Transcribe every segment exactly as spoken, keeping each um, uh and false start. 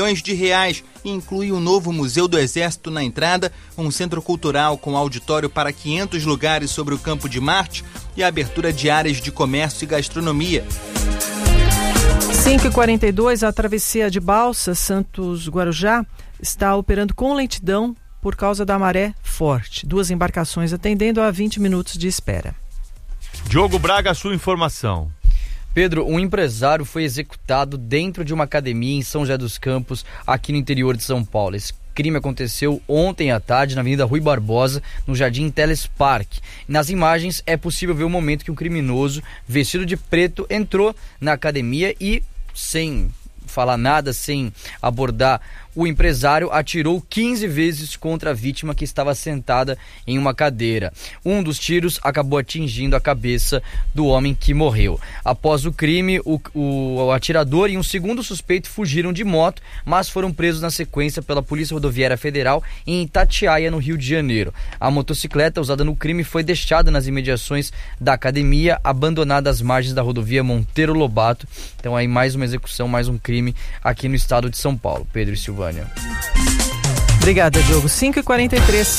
milhões de reais e inclui um novo Museu do Exército na entrada, um centro cultural com auditório para quinhentos lugares sobre o Campo de Marte e a abertura de áreas de comércio e gastronomia. cinco e quarenta e dois, a travessia de Balsas, Santos-Guarujá, está operando com lentidão por causa da maré forte. Duas embarcações atendendo a vinte minutos de espera. Diogo Braga, sua informação. Pedro, um empresário foi executado dentro de uma academia em São José dos Campos, aqui no interior de São Paulo. Esse crime aconteceu ontem à tarde na Avenida Rui Barbosa, no Jardim Teles Park. Nas imagens é possível ver o momento que um criminoso vestido de preto entrou na academia e, sem falar nada, sem abordar o empresário, atirou quinze vezes contra a vítima que estava sentada em uma cadeira. Um dos tiros acabou atingindo a cabeça do homem que morreu. Após o crime, o, o, o atirador e um segundo suspeito fugiram de moto, mas foram presos na sequência pela Polícia Rodoviária Federal em Itatiaia, no Rio de Janeiro. A motocicleta usada no crime foi deixada nas imediações da academia, abandonada às margens da rodovia Monteiro Lobato. Então aí mais uma execução, mais um crime aqui no estado de São Paulo. Pedro e Silvânia. Obrigada, Diogo. cinco e quarenta e três.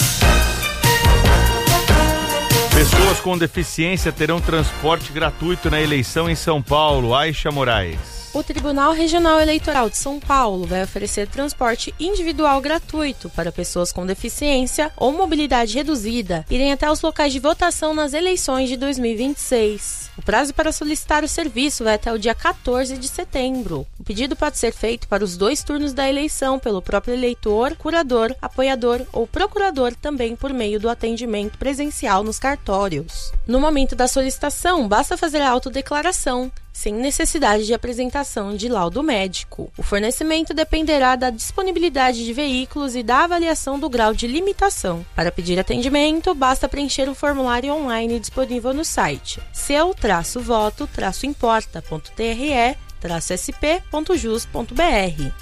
Pessoas com deficiência terão transporte gratuito na eleição em São Paulo. Aixa Moraes. O Tribunal Regional Eleitoral de São Paulo vai oferecer transporte individual gratuito para pessoas com deficiência ou mobilidade reduzida irem até os locais de votação nas eleições de dois mil e vinte e seis. O prazo para solicitar o serviço vai até o dia quatorze de setembro. O pedido pode ser feito para os dois turnos da eleição pelo próprio eleitor, curador, apoiador ou procurador, também por meio do atendimento presencial nos cartórios. No momento da solicitação, basta fazer a autodeclaração, sem necessidade de apresentação de laudo médico. O fornecimento dependerá da disponibilidade de veículos e da avaliação do grau de limitação. Para pedir atendimento, basta preencher o formulário online disponível no site seu voto importa ponto t r e s p ponto jus ponto b r.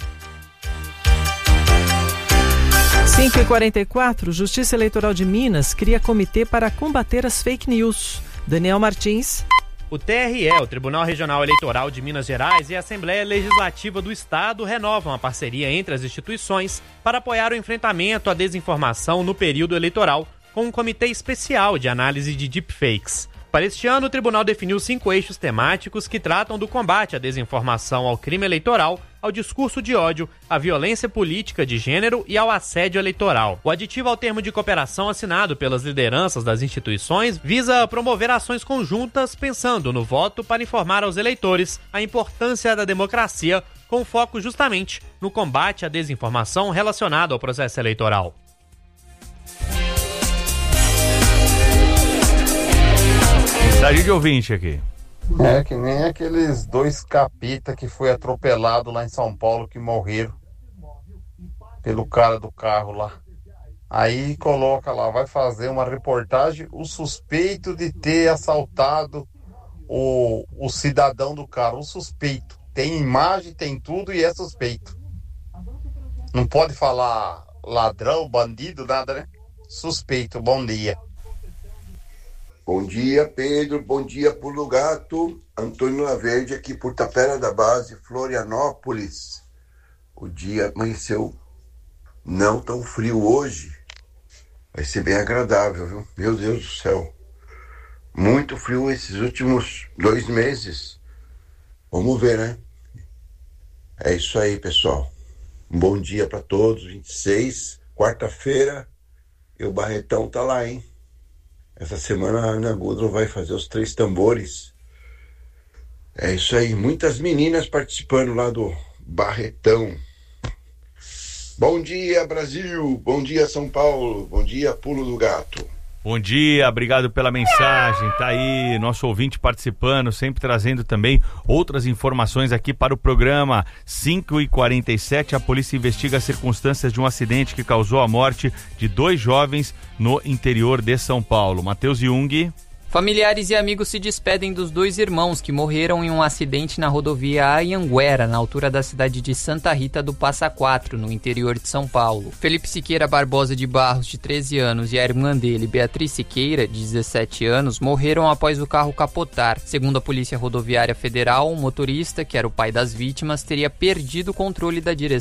cinco e quarenta e quatro, Justiça Eleitoral de Minas cria comitê para combater as fake news. Daniel Martins. O T R E, o Tribunal Regional Eleitoral de Minas Gerais, e a Assembleia Legislativa do Estado renovam a parceria entre as instituições para apoiar o enfrentamento à desinformação no período eleitoral, com um comitê especial de análise de deepfakes. Para este ano, o tribunal definiu cinco eixos temáticos que tratam do combate à desinformação, ao crime eleitoral, ao discurso de ódio, à violência política de gênero e ao assédio eleitoral. O aditivo ao termo de cooperação assinado pelas lideranças das instituições visa promover ações conjuntas pensando no voto para informar aos eleitores a importância da democracia, com foco justamente no combate à desinformação relacionado ao processo eleitoral. Mensagem de ouvinte aqui. É que nem aqueles dois capita que foi atropelado lá em São Paulo, que morreram pelo cara do carro lá. Aí coloca lá, vai fazer uma reportagem, o suspeito de ter assaltado o, o cidadão do carro, o suspeito. Tem imagem, tem tudo e é suspeito. Não pode falar ladrão, bandido, nada, né? Suspeito, bom dia. Bom dia, Pedro. Bom dia, Pulo Gato. Antônio Laverde aqui por Tapera da Base, Florianópolis. O dia amanheceu não tão frio hoje. Vai ser bem agradável, viu? Meu Deus do céu. Muito frio esses últimos dois meses. Vamos ver, né? É isso aí, pessoal. Um bom dia para todos. vinte e seis, quarta-feira. E o Barretão tá lá, hein? Essa semana a Ana Gudro vai fazer os três tambores. É isso aí, muitas meninas participando lá do Barretão. Bom dia, Brasil. Bom dia, São Paulo. Bom dia, Pulo do Gato. Bom dia, obrigado pela mensagem, tá aí nosso ouvinte participando, sempre trazendo também outras informações aqui para o programa. Cinco e quarenta e sete, a polícia investiga as circunstâncias de um acidente que causou a morte de dois jovens no interior de São Paulo. Matheus Jung. Familiares e amigos se despedem dos dois irmãos que morreram em um acidente na rodovia Anhanguera, na altura da cidade de Santa Rita do Passa Quatro, no interior de São Paulo. Felipe Siqueira Barbosa de Barros, de treze anos, e a irmã dele, Beatriz Siqueira, de dezessete anos, morreram após o carro capotar. Segundo a Polícia Rodoviária Federal, o motorista, que era o pai das vítimas, teria perdido o controle da direção